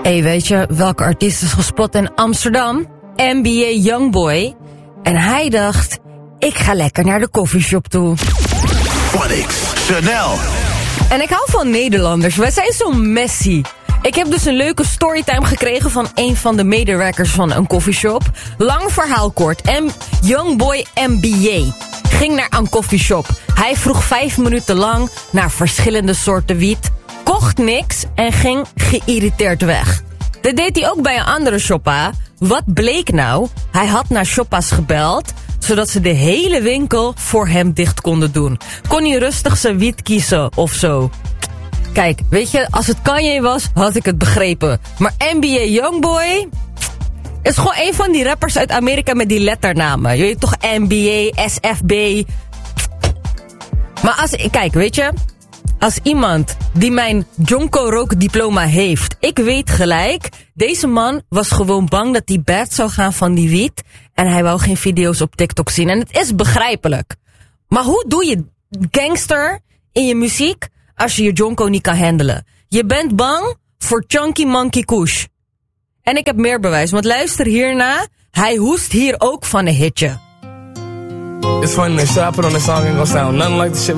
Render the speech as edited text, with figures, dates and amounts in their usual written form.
Hey, weet je welke artiest is gespot in Amsterdam? NBA Youngboy. En hij dacht, ik ga lekker naar de coffeeshop toe. Phonics, Chanel. En ik hou van Nederlanders, wij zijn zo messy. Ik heb dus een leuke storytime gekregen van een van de medewerkers van een coffeeshop. Lang verhaal kort, Youngboy NBA ging naar een coffeeshop. Hij vroeg 5 minuten lang naar verschillende soorten wiet, kocht niks en ging geïrriteerd weg. Dat deed hij ook bij een andere shoppa. Wat bleek nou? Hij had naar shoppa's gebeld, zodat ze de hele winkel voor hem dicht konden doen. Kon hij rustig zijn wiet kiezen of zo. Kijk, weet je, als het Kanye was, had ik het begrepen. Maar NBA Youngboy is gewoon een van die rappers uit Amerika met die letternamen. Je weet toch, NBA, SFB. Maar kijk, weet je, als iemand die mijn Jonko rookdiploma heeft, ik weet gelijk, deze man was gewoon bang dat hij bad zou gaan van die wiet. En hij wou geen video's op TikTok zien. En het is begrijpelijk. Maar hoe doe je gangster in je muziek als je je Jonko niet kan handelen? Je bent bang voor Chunky Monkey Kush. En ik heb meer bewijs, want luister hierna. Hij hoest hier ook van een hitje. It's funny, the shit I put on this song ain't gonna sound nothing like the shit